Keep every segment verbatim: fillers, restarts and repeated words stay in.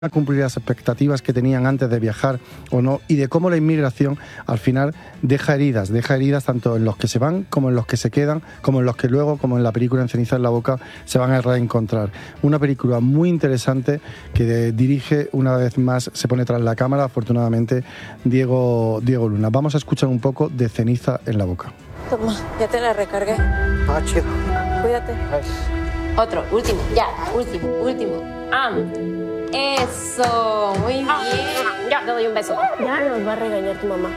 a cumplir las expectativas que tenían antes de viajar o no, y de cómo la inmigración al final deja heridas, deja heridas tanto en los que se van como en los que se quedan, como en los que luego, como en la película En ceniza en la boca, se van a reencontrar. Una película muy interesante que de, dirige una vez más, se pone tras la cámara, afortunadamente, Diego, Diego Luna. Vamos a escuchar un poco de Ceniza en la boca. Toma, ya te la recargué. Ah, chido. Cuídate. Otro, último, ya, último, último. Ah. Eso, muy bien. Ya, te doy un beso. Ya nos va a regañar tu mamá.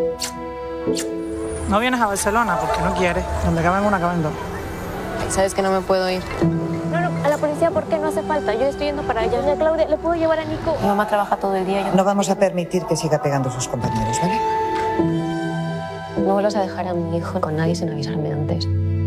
No vienes a Barcelona porque no quieres. Donde caben una, caben dos. Sabes que no me puedo ir. No, no, a la policía, ¿por qué? No hace falta. Yo estoy yendo para allá. Doña Claudia, ¿le puedo llevar a Nico? Mi mamá trabaja todo el día. Yo... No vamos a permitir que siga pegando a sus compañeros, ¿vale? No vuelvas a dejar a mi hijo con nadie sin avisarme antes.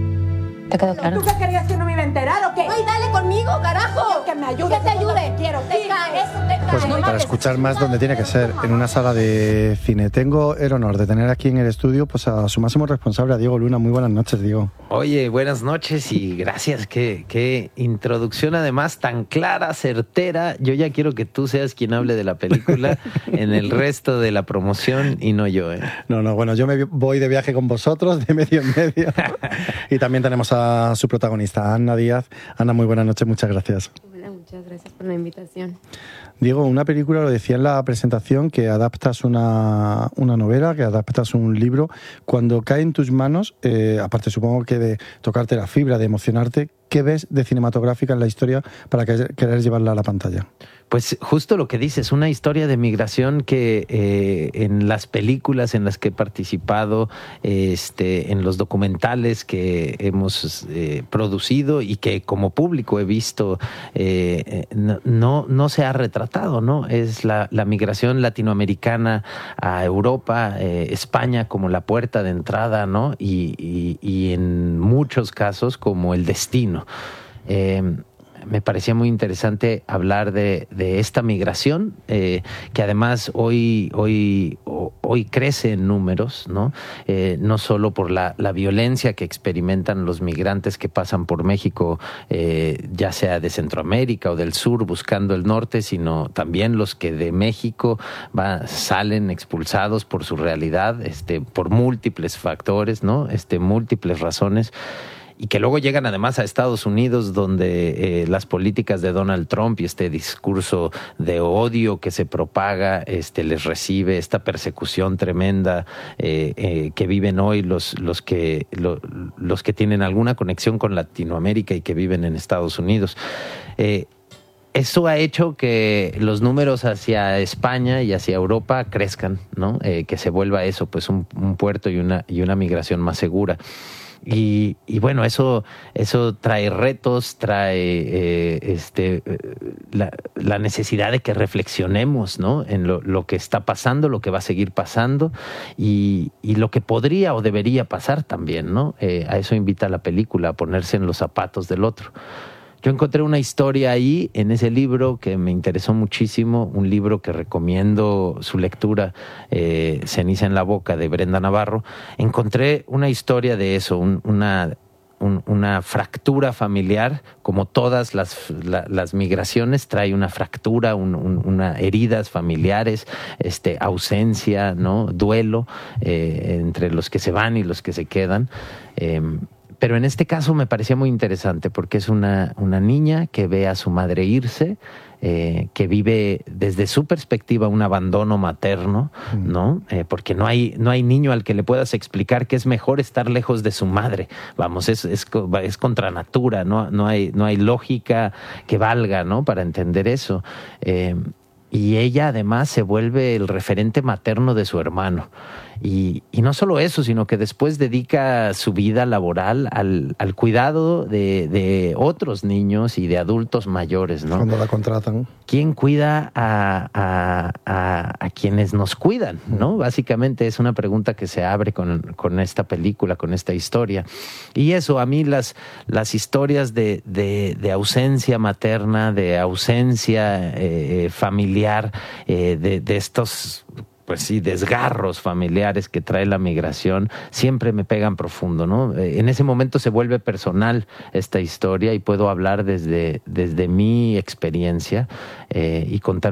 ¿Te quedó claro? ¿Tú qué querías, que no me iba a enterar o qué? ¡Ay, dale conmigo, carajo! Que me ayude. Que te ayude. Quiero. Te caes, eso te Pues caes. para escuchar más donde tiene que ser, en una sala de cine. Tengo el honor de tener aquí en el estudio pues a su máximo responsable, a Diego Luna. Muy buenas noches, Diego. Oye, buenas noches y gracias. Qué, qué introducción además tan clara, certera. Yo ya quiero que tú seas quien hable de la película en el resto de la promoción y no yo, ¿eh? No, no, bueno, yo me voy de viaje con vosotros, de medio en medio. Y también tenemos a su protagonista, Ana Díaz. Ana, muy buenas noches, muchas gracias. Hola, muchas gracias por la invitación. Diego, una película, lo decía en la presentación, que adaptas una, una novela, que adaptas un libro. Cuando cae en tus manos, eh, aparte supongo que de tocarte la fibra, de emocionarte, ¿qué ves de cinematográfica en la historia para que, querer llevarla a la pantalla? Pues justo lo que dices, una historia de migración que eh, en las películas en las que he participado, este, en los documentales que hemos eh, producido y que como público he visto, eh, no, no, no se ha retratado, ¿no? Es la, la migración latinoamericana a Europa, eh, España como la puerta de entrada, ¿no? Y, y, y en muchos casos como el destino. Eh, Me parecía muy interesante hablar de, de esta migración, eh, que además hoy, hoy, hoy crece en números, ¿no? Eh, no solo por la, la violencia que experimentan los migrantes que pasan por México, eh, ya sea de Centroamérica o del sur buscando el norte, sino también los que de México va, salen expulsados por su realidad, este, por múltiples factores, ¿no? Este, múltiples razones. Y que luego llegan además a Estados Unidos, donde eh, las políticas de Donald Trump y este discurso de odio que se propaga este, les recibe esta persecución tremenda eh, eh, que viven hoy los, los, que, lo, los que tienen alguna conexión con Latinoamérica y que viven en Estados Unidos. Eh, Eso ha hecho que los números hacia España y hacia Europa crezcan, ¿no? Eh, que se vuelva eso, pues un, un puerto y una, y una migración más segura. Y, y bueno, eso, eso trae retos, trae eh, este, la, la necesidad de que reflexionemos, ¿no? En lo, lo que está pasando, lo que va a seguir pasando y, y lo que podría o debería pasar también, ¿no? Eh, a eso invita la película, a ponerse en los zapatos del otro. Yo encontré una historia ahí, en ese libro, que me interesó muchísimo, un libro que recomiendo su lectura, eh, Ceniza en la boca, de Brenda Navarro. Encontré una historia de eso, un, una, un, una fractura familiar, como todas las, la, las migraciones, trae una fractura, un, un, una heridas familiares, este, ausencia, ¿no? Duelo eh, entre los que se van y los que se quedan. Eh, Pero en este caso me parecía muy interesante porque es una, una niña que ve a su madre irse, eh, que vive desde su perspectiva un abandono materno, ¿no? Eh, porque no hay, no hay niño al que le puedas explicar que es mejor estar lejos de su madre. Vamos, es, es, es contra natura, ¿no? No hay, no hay lógica que valga, ¿no? Para entender eso. Eh, y ella además se vuelve el referente materno de su hermano. Y, y no solo eso, sino que después dedica su vida laboral al, al cuidado de, de otros niños y de adultos mayores, ¿no? Cuando la contratan. ¿Quién cuida a, a, a, a quienes nos cuidan, ¿no? Básicamente es una pregunta que se abre con, con esta película, con esta historia. Y eso, a mí las, las historias de, de, de ausencia materna, de ausencia eh, familiar, eh, de, de estos pues sí, desgarros familiares que trae la migración, siempre me pegan profundo, ¿no? En ese momento se vuelve personal esta historia y puedo hablar desde, desde mi experiencia eh, y contar